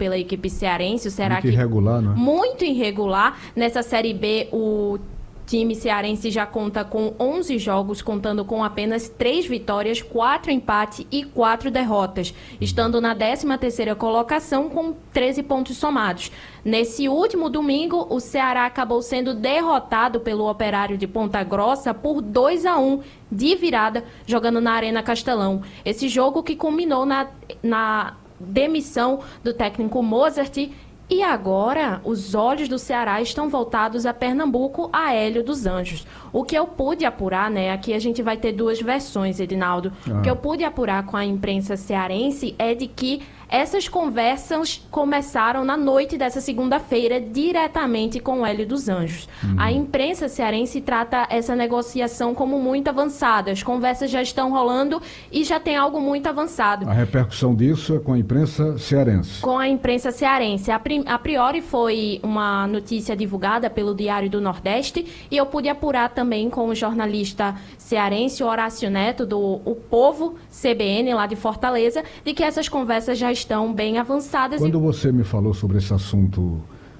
pela equipe cearense. O Ceará muito irregular, né? Muito irregular. Nessa Série B, o time cearense já conta com 11 jogos, contando com apenas 3 vitórias, 4 empates e 4 derrotas, estando na 13ª colocação com 13 pontos somados. Nesse último domingo, o Ceará acabou sendo derrotado pelo Operário de Ponta Grossa por 2-1 de virada, jogando na Arena Castelão. Esse jogo que culminou na demissão do técnico Mozart. E agora, os olhos do Ceará estão voltados a Pernambuco, a Hélio dos Anjos. O que eu pude apurar, né? Aqui a gente vai ter 2 versões, Edinaldo. O que eu pude apurar com a imprensa cearense é de que essas conversas começaram na noite dessa segunda-feira, diretamente com o Hélio dos Anjos. A imprensa cearense trata essa negociação como muito avançada. As conversas já estão rolando e já tem algo muito avançado. A repercussão disso é com a imprensa cearense. Com a imprensa cearense. A priori foi uma notícia divulgada pelo Diário do Nordeste e eu pude apurar também com o jornalista cearense, Horácio Neto, do O Povo CBN, lá de Fortaleza, de que essas conversas já estão bem avançadas. Quando você me falou sobre esse assunto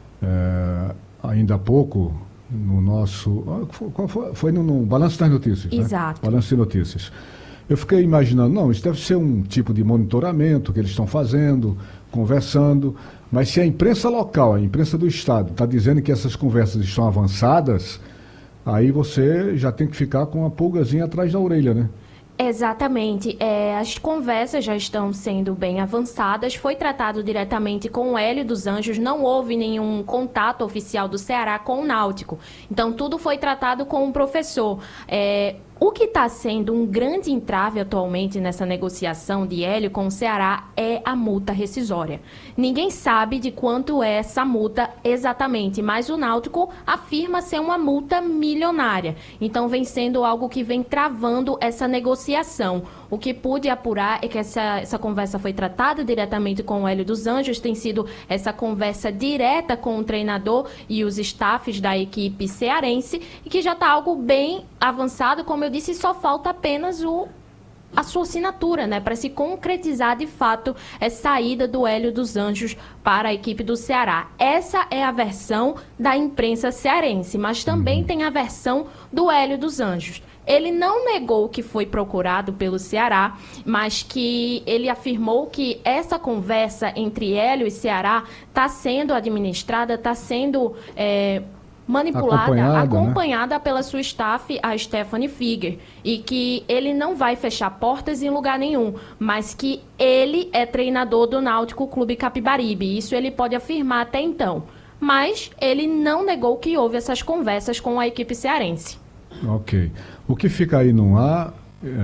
ainda há pouco, no nosso... Foi no Balanço das Notícias, Exato. Né? Balanço de Notícias. Eu fiquei imaginando, não, isso deve ser um tipo de monitoramento que eles estão fazendo, conversando, mas se a imprensa local, a imprensa do Estado, está dizendo que essas conversas estão avançadas, aí você já tem que ficar com uma pulgazinha atrás da orelha, né? Exatamente. As conversas já estão sendo bem avançadas. Foi tratado diretamente com o Hélio dos Anjos. Não houve nenhum contato oficial do Ceará com o Náutico. Então, tudo foi tratado com o professor. O que está sendo um grande entrave atualmente nessa negociação de Hélio com o Ceará é a multa rescisória. Ninguém sabe de quanto é essa multa exatamente, mas o Náutico afirma ser uma multa milionária. Então vem sendo algo que vem travando essa negociação. O que pude apurar é que essa conversa foi tratada diretamente com o Hélio dos Anjos, tem sido essa conversa direta com o treinador e os staffs da equipe cearense, e que já está algo bem avançado, como eu disse, só falta apenas a sua assinatura, né, para se concretizar de fato essa saída do Hélio dos Anjos para a equipe do Ceará. Essa é a versão da imprensa cearense, mas também tem a versão do Hélio dos Anjos. Ele não negou que foi procurado pelo Ceará, mas que ele afirmou que essa conversa entre Hélio e Ceará está sendo administrada, está sendo manipulada, acompanhada, né, pela sua staff, a Stephanie Figuer, e que ele não vai fechar portas em lugar nenhum, mas que ele é treinador do Náutico Clube Capibaribe. Isso ele pode afirmar até então, mas ele não negou que houve essas conversas com a equipe cearense. Ok. O que fica aí no ar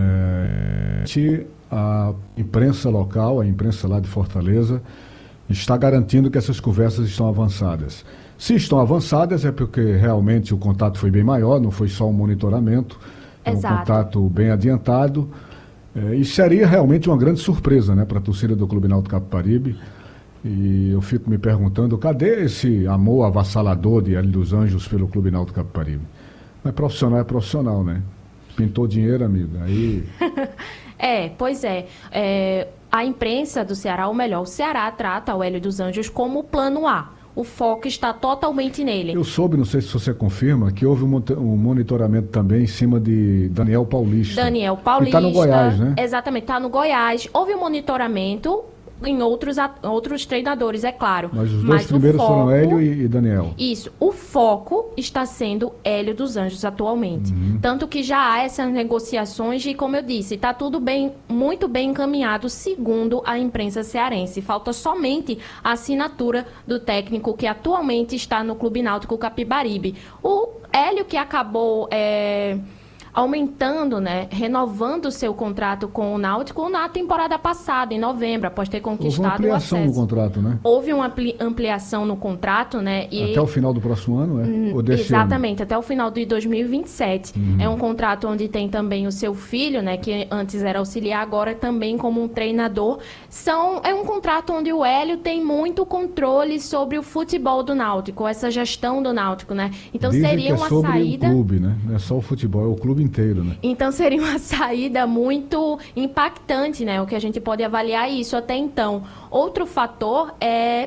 a imprensa local, a imprensa lá de Fortaleza, está garantindo que essas conversas estão avançadas. Se estão avançadas é porque realmente o contato foi bem maior, não foi só um monitoramento, é um contato bem adiantado. E seria realmente uma grande surpresa, né, para a torcida do Clube Náutico Capibaribe. E eu fico me perguntando, cadê esse amor avassalador de Hélio dos Anjos pelo Clube Náutico Capibaribe? Mas profissional é profissional, né? Pintou dinheiro, amigo. Aí... Pois é. A imprensa do Ceará, ou melhor, o Ceará trata o Hélio dos Anjos como plano A. O foco está totalmente nele. Eu soube, não sei se você confirma, que houve um monitoramento também em cima de Daniel Paulista. Daniel Paulista. Que está no Goiás, né? Exatamente, está no Goiás. Houve um monitoramento em outros treinadores, é claro. Mas os dois primeiros foram Hélio e Daniel. Isso. O foco está sendo Hélio dos Anjos atualmente. Tanto que já há essas negociações e, como eu disse, está tudo bem, muito bem encaminhado, segundo a imprensa cearense. Falta somente a assinatura do técnico que atualmente está no Clube Náutico Capibaribe. O Hélio, que acabou... aumentando, né, renovando o seu contrato com o Náutico na temporada passada, em novembro, após ter conquistado o acesso. Houve uma ampliação no contrato, né? Houve uma ampliação no contrato, né? E... Até o final do próximo ano, é? Ou desse exatamente, ano? Até o final de 2027. É um contrato onde tem também o seu filho, né, que antes era auxiliar, agora também como um treinador. É um contrato onde o Hélio tem muito controle sobre o futebol do Náutico, essa gestão do Náutico, né? Então dizem seria que é uma sobre saída... o clube, né? Não é só o futebol, é o clube inteiro, né? Então seria uma saída muito impactante, né? O que a gente pode avaliar isso até então. Outro fator é